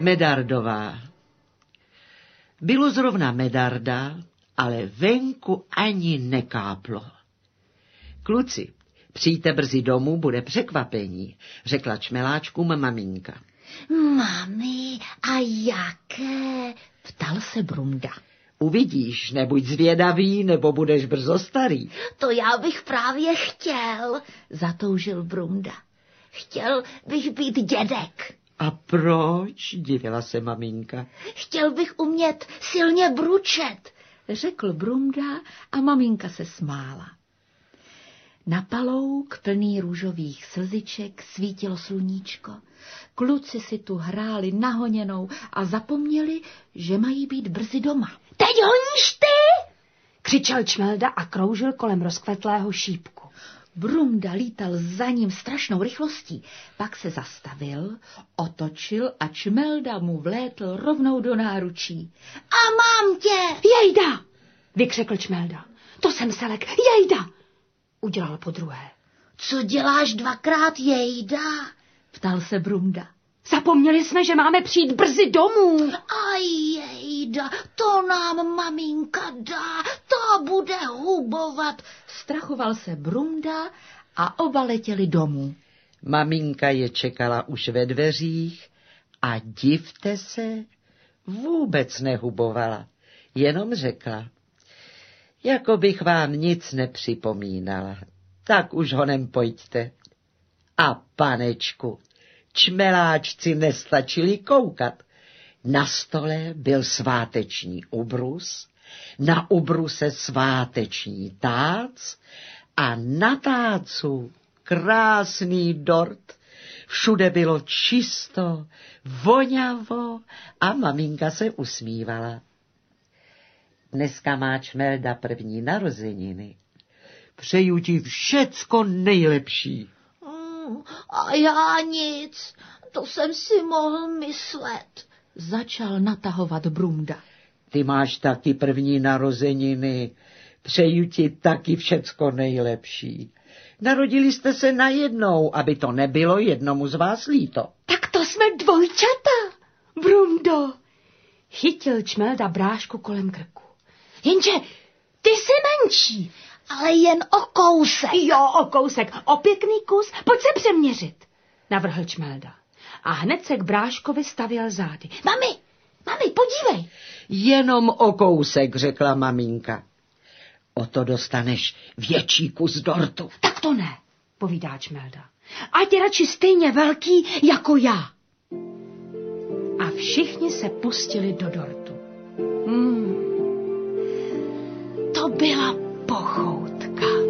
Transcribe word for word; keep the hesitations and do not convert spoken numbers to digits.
Medardová. Bylo zrovna medarda, ale venku ani nekáplo. Kluci, přijďte brzy domů, bude překvapení, řekla čmeláčkům maminka. Mami, a jaké? Ptal se Brunda. Uvidíš, nebuď zvědavý, nebo budeš brzo starý. To já bych právě chtěl, zatoužil Brunda. Chtěl bych být dědek. A proč? Divila se maminka. Chtěl bych umět silně bručet, řekl Brunda a maminka se smála. Na palouk plný růžových slziček svítilo sluníčko. Kluci si tu hráli nahoněnou a zapomněli, že mají být brzy doma. Teď honíš ty? Křičel Čmelda a kroužil kolem rozkvetlého šípku. Brunda lítal za ním strašnou rychlostí, pak se zastavil, otočil a Čmelda mu vlétl rovnou do náručí. A mám tě! Jejda! Vykřekl Čmelda. To jsem selek, jejda! Udělal po druhé. Co děláš dvakrát, jejda? Ptal se Brunda. Zapomněli jsme, že máme přijít brzy domů. A jejda, to nám maminka dá, to bude hubovat. Strachoval se Brunda a oba letěli domů. Maminka je čekala už ve dveřích a divte se, vůbec nehubovala, jenom řekla, jako bych vám nic nepřipomínala, tak už honem pojďte. A panečku, čmeláčci nestačili koukat. Na stole byl sváteční ubrus, na ubruse sváteční tác a na tácu krásný dort. Všude bylo čisto, voňavo a maminka se usmívala. Dneska má Čmelda první narozeniny. Přeju ti všecko nejlepší. Mm, a já nic, to jsem si mohl myslet, začal natahovat Brunda. Ty máš taky první narozeniny, přeju ti taky všecko nejlepší. Narodili jste se najednou, aby to nebylo jednomu z vás líto. Tak to jsme dvojčata, Brundo. Chytil Čmelda brášku kolem krku. Jenže ty jsi menší. Ale jen o kousek. Jo, o kousek, o pěkný kus, pojď se přeměřit, navrhl Čmelda. A hned se k bráškovi stavěl zády. Mami, mami, podívej. Jenom o kousek, řekla maminka. O to dostaneš větší kus dortu. Tak to ne, povídá Čmelda. Ať je radši stejně velký jako já. A všichni se pustili do dortu. Hmm. To byla pochoutka.